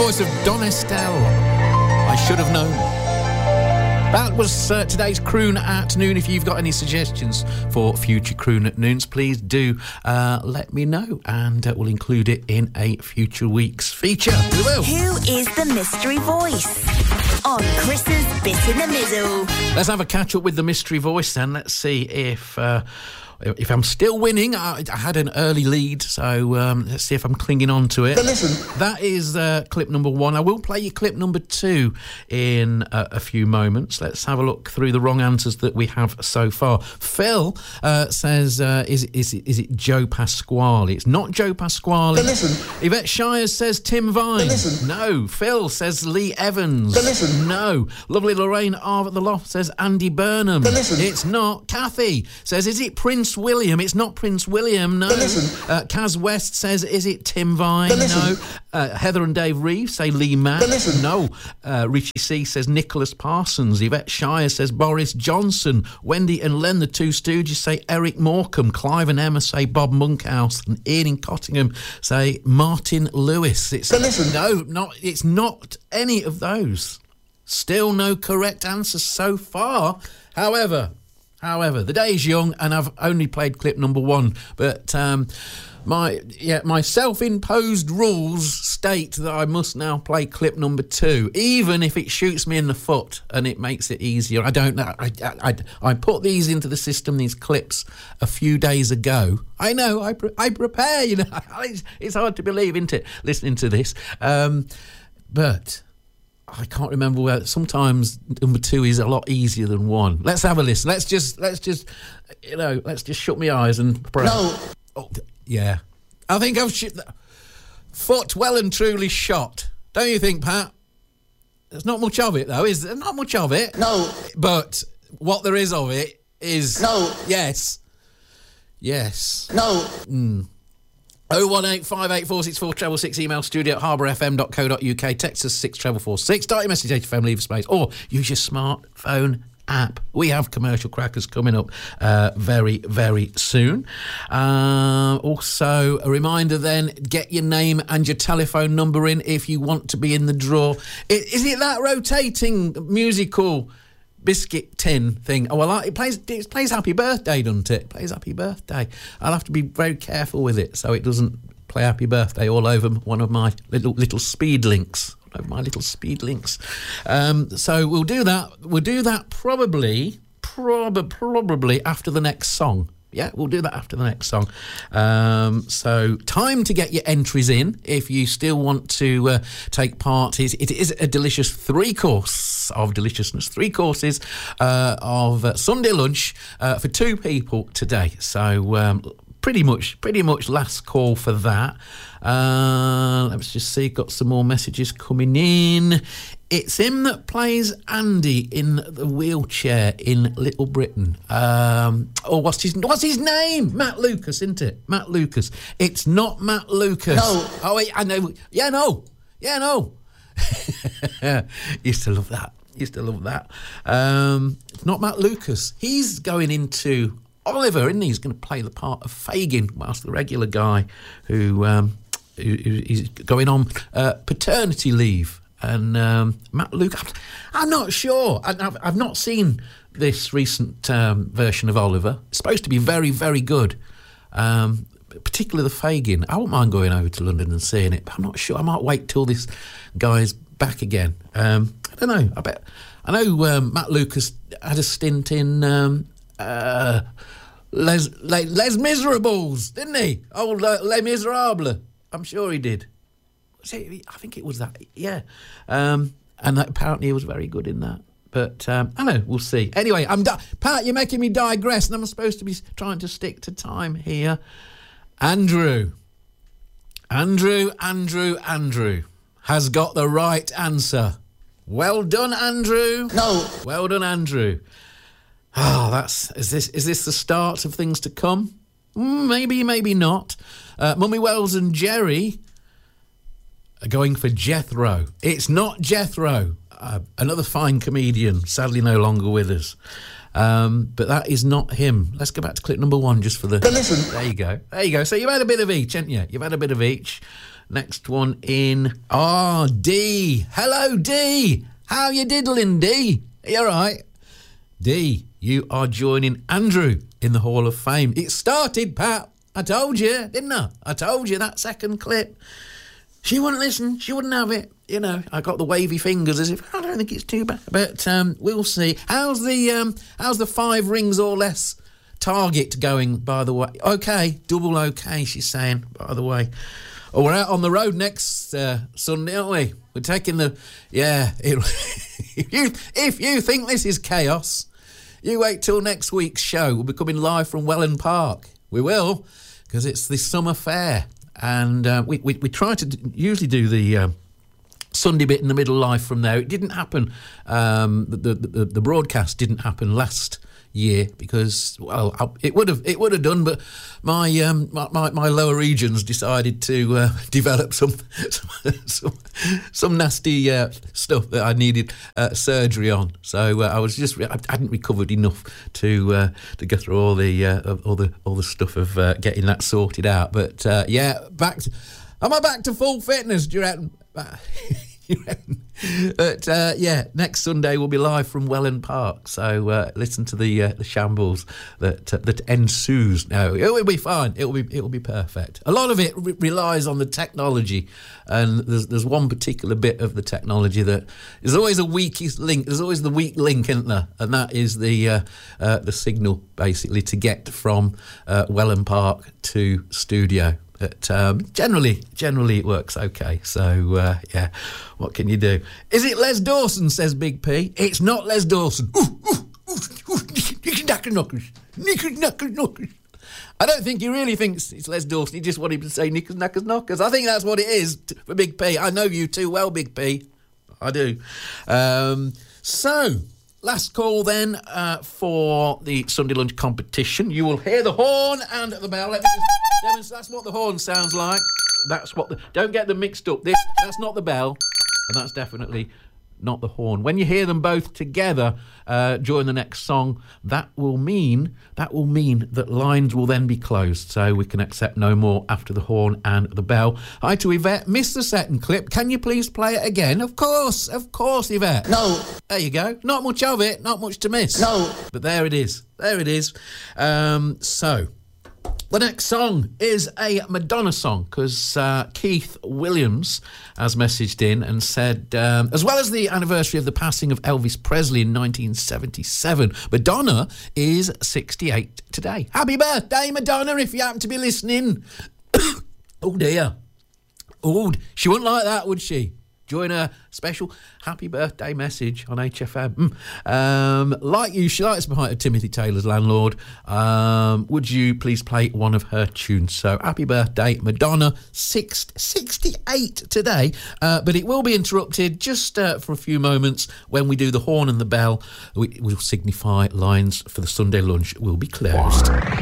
voice of Don Estelle. I should have known. That was today's Croon at Noon. If you've got any suggestions for future Croon at Noons, please do let me know, and we'll include it in a future week's feature. We will. Who is the mystery voice? On Chris's Bit in the Middle. Let's have a catch up with the mystery voice then. Let's see if I'm still winning. I had an early lead, so let's see if I'm clinging on to it. But listen. That is clip number 1. I will play you clip number 2 in a few moments. Let's have a look through the wrong answers that we have so far. Phil says, is it Joe Pasquale? It's not Joe Pasquale. But listen. Yvette Shires says Tim Vine. But listen. No. Phil says Lee Evans. But listen. No. Lovely Lorraine Arv at the Loft says Andy Burnham. But listen. It's not. Kathy says, is it Prince William? It's not Prince William, no. But listen. Kaz West says, is it Tim Vine? But listen. No. Heather and Dave Reeves say Lee Mack. But listen. No. Richie C says Nicholas Parsons. Yvette Shire says Boris Johnson. Wendy and Len, the Two Stooges, say Eric Morecambe. Clive and Emma say Bob Monkhouse. And Ian in Cottingham say Martin Lewis. But listen. It's not any of those. Still no correct answers so far. However, the day's young, and I've only played clip number 1. But my self-imposed rules state that I must now play clip number 2, even if it shoots me in the foot and it makes it easier. I don't know. I put these into the system, these clips, a few days ago. I know. I prepare. You know, it's hard to believe, isn't it? Listening to this, but I can't remember where. Sometimes number 2 is a lot easier than 1. Let's have a listen. Let's just shut my eyes and pray. No. Oh, yeah. I think I've foot well and truly shot. Don't you think, Pat? There's not much of it, though, is there? Not much of it. No. But what there is of it is... No. Yes. Yes. No. 01858464666, email studio@harbourfm.co.uk, text us 64446, start your message HFM, leave a space, or use your smartphone app. We have commercial crackers coming up very, very soon. Also, a reminder then, get your name and your telephone number in if you want to be in the draw. Is it that rotating musical biscuit tin thing? Oh, well, it plays Happy Birthday, doesn't it? It plays Happy Birthday. I'll have to be very careful with it so it doesn't play Happy Birthday all over one of my little speed links. So we'll do that. We'll do that probably after the next song. Yeah, we'll do that after the next song. So time to get your entries in if you still want to take part. It is a delicious 3-course of deliciousness, 3 courses of Sunday lunch for 2 people today. So pretty much last call for that. Let's just see, got some more messages coming in. It's him that plays Andy in the wheelchair in Little Britain. What's his name? Matt Lucas, isn't it? Matt Lucas. It's not Matt Lucas. No. Oh, wait, I know. Yeah, no. Used to love that. It's not Matt Lucas. He's going into Oliver, isn't he? He's going to play the part of Fagin, whilst the regular guy who is going on paternity leave. And Matt Lucas, I'm not sure. I've not seen this recent version of Oliver. It's supposed to be very, very good. Particularly the Fagin. I won't mind going over to London and seeing it, but I'm not sure. I might wait till this guy's back again. I don't know. I know Matt Lucas had a stint in Les Miserables, didn't he? Old Les Miserables. I'm sure he did. I think it was that, yeah. And apparently he was very good in that. But, I know, we'll see. Anyway, Pat, you're making me digress, and I'm supposed to be trying to stick to time here. Andrew has got the right answer. Well done, Andrew. No. Well done, Andrew. Is this the start of things to come? Maybe, maybe not. Mummy Wells and Jerry are going for Jethro. It's not Jethro. Another fine comedian, sadly no longer with us. But that is not him. Let's go back to clip number 1 just for the... But listen. There you go. So you've had a bit of each, haven't you? You've had a bit of each. Next one in. D. Hello, D. How you diddling, D? Are you all right? D, you are joining Andrew in the Hall of Fame. It started, Pat. I told you, didn't I? I told you that second clip. She wouldn't listen. She wouldn't have it. You know, I got the wavy fingers as if I don't think it's too bad. But we'll see. How's the 5 rings or less target going, by the way? Okay, double okay, she's saying, by the way. Oh, we're out on the road next Sunday, aren't we? We're taking the... Yeah. If you think this is chaos, you wait till next week's show. We'll be coming live from Welland Park. We will, because it's the summer fair. And we try to usually do the Sunday bit in the middle live from there. It didn't happen. The broadcast didn't happen last year because, well, it would have done, but my lower regions decided to develop some nasty stuff that I needed surgery on. So I hadn't recovered enough to go through all the stuff of getting that sorted out. But am I back to full fitness? Do you reckon? But next Sunday we'll be live from Welland Park, so listen to the shambles that ensues. No, it will be fine. It will be perfect. A lot of it relies on the technology, and there's one particular bit of the technology that is always a weakest link. There's always the weak link, isn't there? And that is the signal, basically, to get from Welland Park to studio. But generally it works okay. So, what can you do? Is it Les Dawson, says Big P? It's not Les Dawson. Knickers, knackers, knockers. I don't think he really thinks it's Les Dawson. He just wanted to say knickers, knackers, knockers. I think that's what it is for Big P. I know you too well, Big P. I do. So... last call then for the Sunday lunch competition. You will hear the horn and the bell. Let me just demonstrate. That's what the horn sounds like. Don't get them mixed up. That's not the bell, and that's definitely not the horn. When you hear them both together during the next song, that will mean that lines will then be closed, so we can accept no more after the horn and the bell. Hi to Yvette. Missed the second clip. Can you please play it again? Of course, Yvette. No. There you go. Not much of it. Not much to miss. No. But there it is. So... the next song is a Madonna song because Keith Williams has messaged in and said, as well as the anniversary of the passing of Elvis Presley in 1977, Madonna is 68 today. Happy birthday, Madonna, if you happen to be listening. Oh, dear. Oh, she wouldn't like that, would she? Join a special happy birthday message on HFM. Like you, she likes behind Timothy Taylor's Landlord. Would you please play one of her tunes? So happy birthday, Madonna, 68 today. But it will be interrupted just for a few moments when we do the horn and the bell. We'll signify lines for the Sunday lunch will be closed.